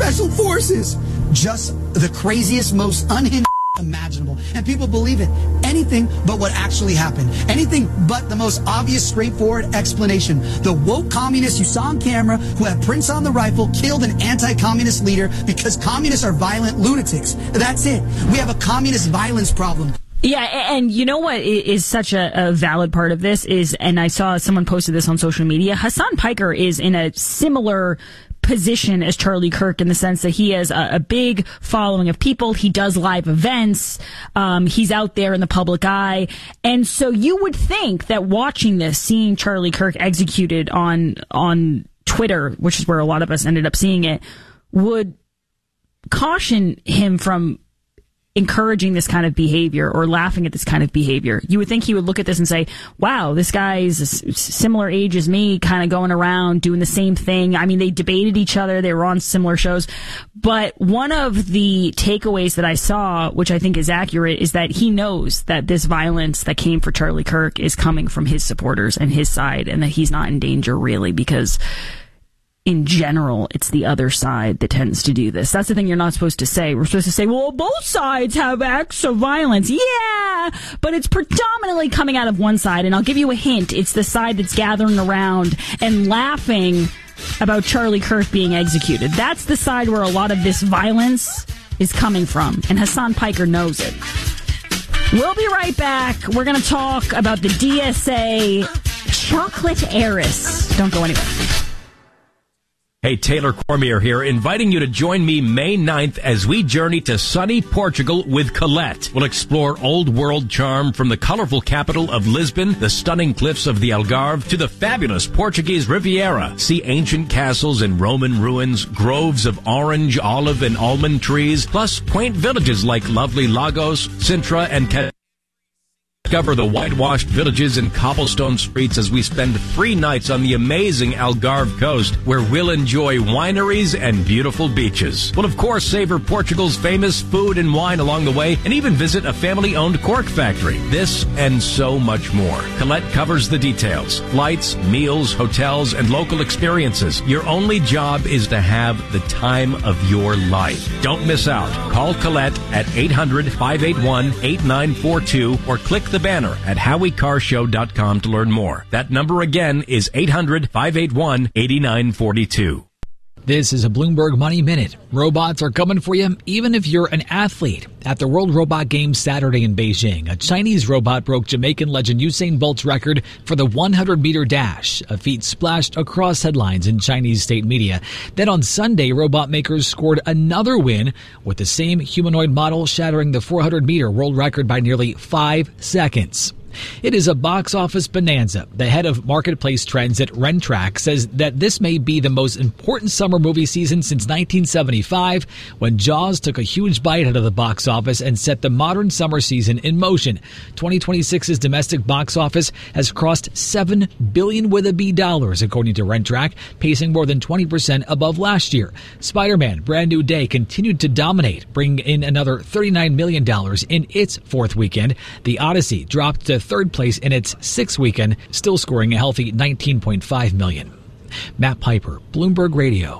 special forces. Just the craziest, most unhinged imaginable. And people believe it. Anything but what actually happened. Anything but the most obvious, straightforward explanation. The woke communists you saw on camera who have prints on the rifle killed an anti-communist leader because communists are violent lunatics. That's it. We have a communist violence problem. Yeah, and you know what is such a valid part of this is, and I saw someone posted this on social media, Hassan Piker is in a similar position as Charlie Kirk in the sense that he has a big following of people. He does live events. He's out there in the public eye. And so you would think that watching this, seeing Charlie Kirk executed on Twitter, which is where a lot of us ended up seeing it, would caution him from encouraging this kind of behavior or laughing at this kind of behavior. You would think he would look at this and say, wow, this guy's a similar age as me, kind of going around doing the same thing. I mean, they debated each other. They were on similar shows. But one of the takeaways that I saw, which I think is accurate, is that he knows that this violence that came for Charlie Kirk is coming from his supporters and his side, and that he's not in danger really because in general, it's the other side that tends to do this. That's the thing you're not supposed to say. We're supposed to say, well, both sides have acts of violence. Yeah, but it's predominantly coming out of one side. And I'll give you a hint. It's the side that's gathering around and laughing about Charlie Kirk being executed. That's the side where a lot of this violence is coming from. And Hassan Piker knows it. We'll be right back. We're going to talk about the DSA chocolate heiress. Don't go anywhere. Hey, Taylor Cormier here, inviting you to join me May 9th as we journey to sunny Portugal with Colette. We'll explore old world charm from the colorful capital of Lisbon, the stunning cliffs of the Algarve, to the fabulous Portuguese Riviera. See ancient castles and Roman ruins, groves of orange, olive, and almond trees, plus quaint villages like lovely Lagos, Sintra, and Discover the whitewashed villages and cobblestone streets as we spend 3 nights on the amazing Algarve coast, where we'll enjoy wineries and beautiful beaches. We'll, of course, savor Portugal's famous food and wine along the way, and even visit a family-owned cork factory. This and so much more. Colette covers the details. Flights, meals, hotels, and local experiences. Your only job is to have the time of your life. Don't miss out. Call Colette at 800-581-8942 or click the banner at HowieCarShow.com to learn more. That number again is 800-581-8942. This is a Bloomberg Money Minute. Robots are coming for you, even if you're an athlete. At the World Robot Games Saturday in Beijing, a Chinese robot broke Jamaican legend Usain Bolt's record for the 100-meter dash, a feat splashed across headlines in Chinese state media. Then on Sunday, robot makers scored another win with the same humanoid model shattering the 400-meter world record by nearly 5 seconds. It is a box office bonanza. The head of marketplace trends at Rentrack says that this may be the most important summer movie season since 1975, when Jaws took a huge bite out of the box office and set the modern summer season in motion. 2026's domestic box office has crossed $7 billion with a B dollars, according to Rentrack, pacing more than 20% above last year. Spider-Man: Brand New Day continued to dominate, bringing in another $39 million in its 4th weekend. The Odyssey dropped to 3rd place in its 6th weekend, still scoring a healthy $19.5 million. Matt Piper, Bloomberg Radio.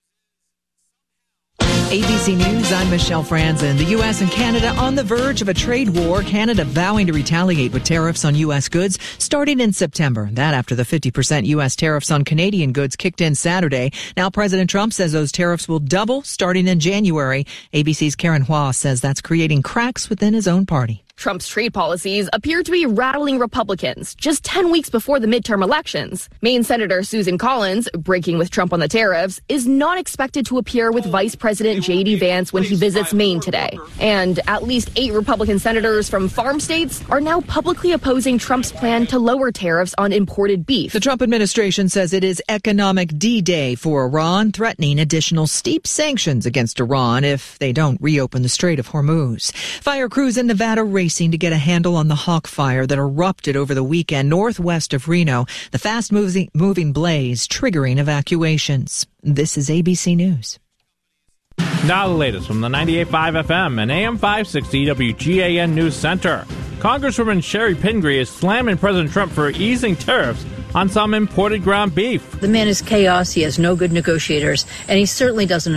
ABC News, I'm Michelle Franzen. The U.S. and Canada on the verge of a trade war, Canada vowing to retaliate with tariffs on U.S. goods starting in September. That after the 50% U.S. tariffs on Canadian goods kicked in Saturday. Now President Trump says those tariffs will double starting in January. ABC's Karen Hua says that's creating cracks within his own party. Trump's trade policies appear to be rattling Republicans just 10 weeks before the midterm elections. Maine Senator Susan Collins, breaking with Trump on the tariffs, is not expected to appear with Vice President J.D. Vance when he visits Maine today. And at least 8 Republican senators from farm states are now publicly opposing Trump's plan to lower tariffs on imported beef. The Trump administration says it is economic D-Day for Iran, threatening additional steep sanctions against Iran if they don't reopen the Strait of Hormuz. Fire crews in Nevada racing to get a handle on the Hawk fire that erupted over the weekend northwest of Reno. The fast-moving blaze triggering evacuations. This is ABC News. Now the latest from the 98.5 FM and AM 560 WGAN News Center. Congresswoman Sherry Pingree is slamming President Trump for easing tariffs on some imported ground beef. The man is chaos. He has no good negotiators, and he certainly doesn't